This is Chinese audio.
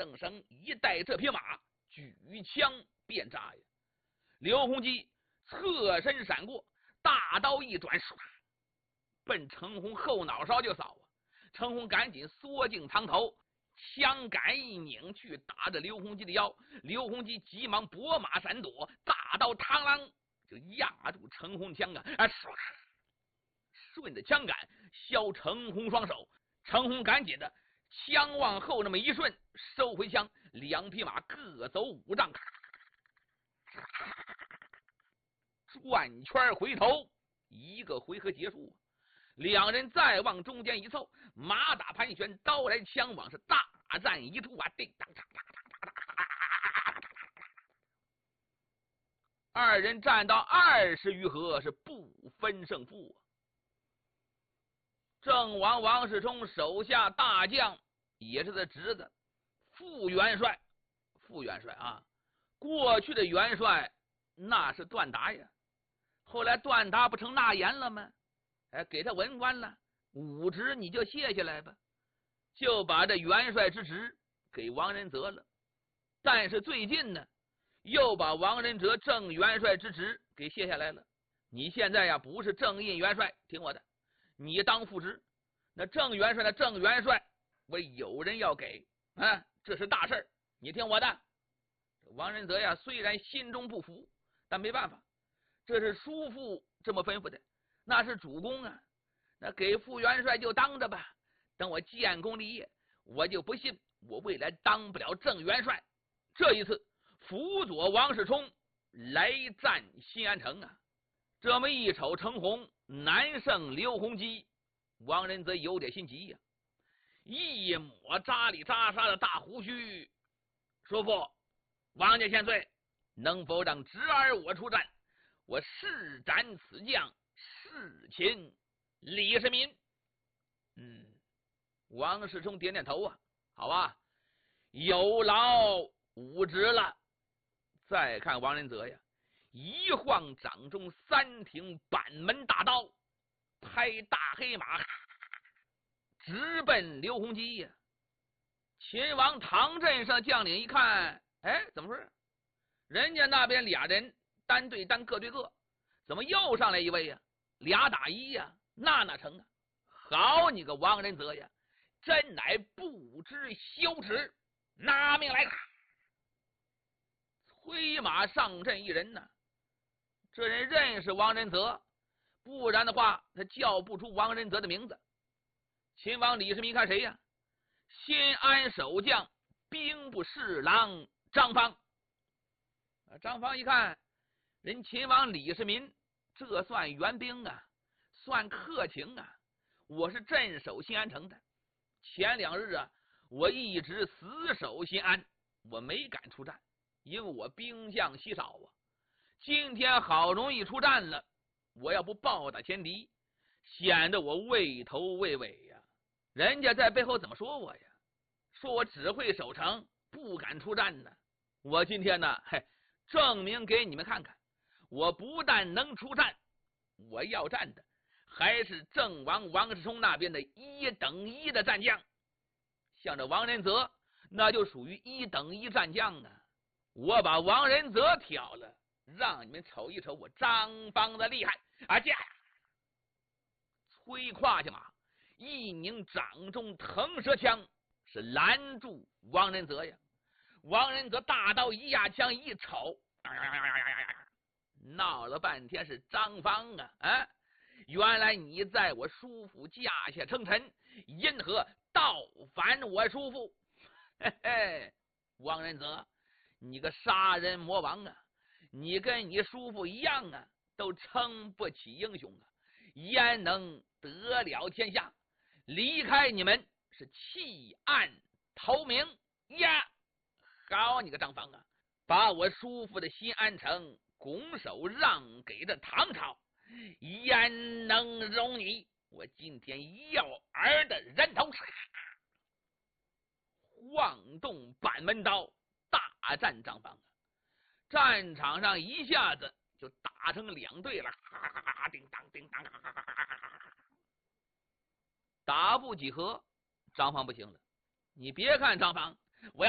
邓生一带这匹马，举枪便扎呀。刘洪基侧身闪过，大刀一转，奔程红后脑勺就扫啊！程红赶紧缩进堂头，枪杆一拧去打着刘洪基的腰。刘洪基急忙拨马闪躲，大刀螳螂就压住程红枪啊！顺着枪杆削程红双手。程红赶紧的枪往后那么一顺，收回枪，两匹马各走5丈，转圈回头，一个回合结束。两人再往中间一凑，马打盘旋，刀来枪往，是大战一出啊！叮当当当当，二人战到20余合，是不分胜负啊！郑王王世充手下大将，也是他侄子副元帅。副元帅啊，过去的元帅那是段达呀，后来段达不成纳言了吗？给他文官了，武职你就卸下来吧，就把这元帅之职给王仁泽了。但是最近呢，又把王仁泽正元帅之职给卸下来了。你现在呀，不是正印元帅，听我的，你当副职。那正元帅的正元帅，我有人要给啊，这是大事，你听我的。王仁泽呀，虽然心中不服，但没办法，这是叔父这么吩咐的，那是主公啊，那给副元帅就当着吧。等我建功立业，我就不信我未来当不了正元帅。这一次辅佐王世充来战新安城啊，这么一瞅程红难胜刘洪基，王仁则有点心急呀，一抹扎里扎沙的大胡须，叔父，王家千岁，能否让侄儿我出战？我誓斩此将，誓擒李世民。王世充点点头啊，好吧，有劳武职了。再看王仁泽呀，一晃掌中3挺板门大刀，拍大黑马，直奔刘洪基呀。秦王唐镇上将领一看，怎么回事？人家那边俩人单对单，各对各，怎么又上来一位呀？2打1呀？那成啊！好你个王仁泽呀，真乃不知羞耻！拿命来！催马上阵一人呢，这人认识王仁泽，不然的话他叫不出王仁泽的名字。秦王李世民看谁呀？新安守将兵部侍郎张方。张方一看，人秦王李世民这算援兵啊，算客情啊。我是镇守新安城的，前2日啊，我一直死守新安，我没敢出战，因为我兵将稀少啊。今天好容易出战了，我要不报答前敌，显得我畏头畏尾呀。人家在背后怎么说我呀？说我只会守城，不敢出战呢。我今天呢，证明给你们看看，我不但能出战，我要战的还是郑王王世充那边的1等1的战将。像这王仁泽，那就属于1等1战将啊。我把王仁泽挑了，让你们瞅一瞅我张方的厉害啊！驾！催胯下马，一拧掌中腾蛇枪，是拦住王仁泽呀。王仁泽大刀一压，枪一瞅，闹了半天是张方啊！原来你在我叔父驾下称臣，因何倒反我叔父？嘿嘿，王仁泽，你个杀人魔王啊！你跟你叔父一样啊，都称不起英雄啊，焉能得了天下？离开你们是弃暗投明呀！好你个张方啊，把我叔父的新安城拱手让给这唐朝，焉能容你？我今天要儿的人头！晃动板门刀，大战张方啊！战场上一下子就打成2队了，叮当叮当，打不几合，张方不行了。你别看张方，我要